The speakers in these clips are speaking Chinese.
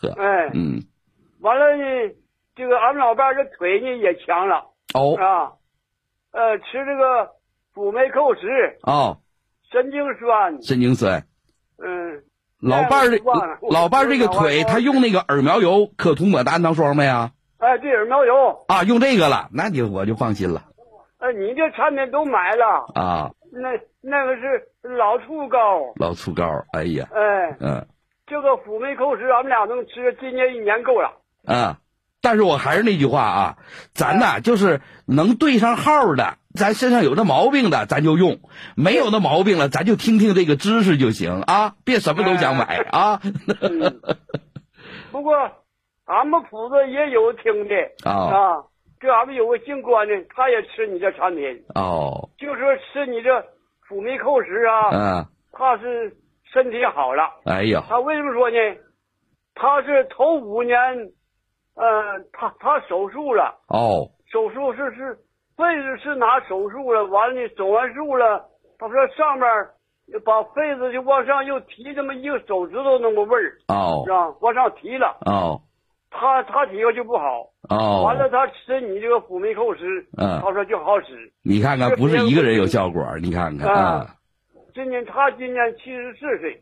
呵， 哎，完了呢，这个俺们老伴儿这腿呢也强了。 哦啊，吃这个辅酶扣食。 哦， 神经酸。 神经酸。老伴儿这个腿，他用那个耳苗油可涂抹的氨糖霜没啊？ 哎，对，耳苗油啊，用这个了，那我就放心了。 你这产品都买了啊？ 那个是老醋膏。 老醋膏，哎呀， 这个辅酶扣食，俺们俩能吃今年1年够了。 但是我还是那句话啊，咱呐就是能对上号的，咱身上有那毛病的，咱就用；没有那毛病了，咱就听听这个知识就行啊，别什么都想买啊。 不过俺们铺子也有听的这俺们有个姓关的，他也吃你这产品。就说吃你这辅酶扣食他是身体好了。 哎呀， 他为什么说呢？他是头5年。他手术了。手术是肺子是拿手术了，完了呢，手完术了，他说上面把肺子就往上又提这么一个手指头那么味儿。是吧？往上提了。他体格就不好。完了他吃你这个辅酶扣食，他说就好使。 你看看，不是一个人有效果，你看看他今年74岁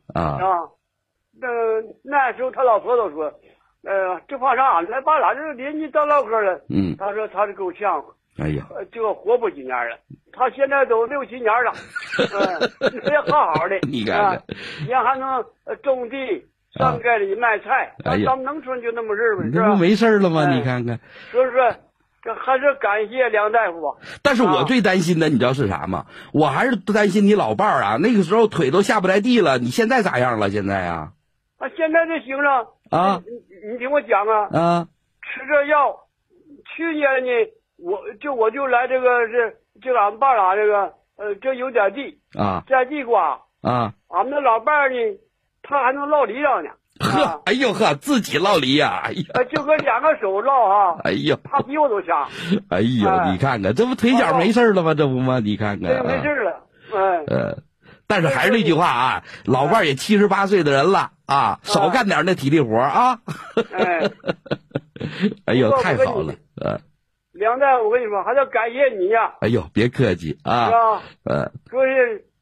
那时候他老婆都说。这怕啥？来把俺这邻居当唠嗑了。他说他是够呛。 哎呀， 这个活不几年了。他现在都6、7年了。也好好的。 你看看， 也还能种地、上盖里卖菜。咱们农村就那么事嘛，是吧？ 这不没事了吗？你看看。 所以说，这还是感谢梁大夫吧。 但是我最担心的，你知道是啥吗？我还是担心你老伴儿啊，那个时候腿都下不来地了。你现在咋样了？现在啊？ 现在就行了。你听我讲吃这药，去年呢，我就来这个俺们爸俩这个这有点地摘地瓜俺们的老伴儿呢，他还能烙梨了呢。 哎呦呵，自己烙梨呀！哎呀， 就搁2个手烙哎呦， 他比我都强。 哎呦，你看看，这不腿脚没事了吗？这不吗？你看看， 对，没事了。 但是还是那句话老伴儿也78岁的人了少干点那体力活哎呦，太好了。 梁大夫，我跟你说，还得感谢你呀。 哎呦，别客气说是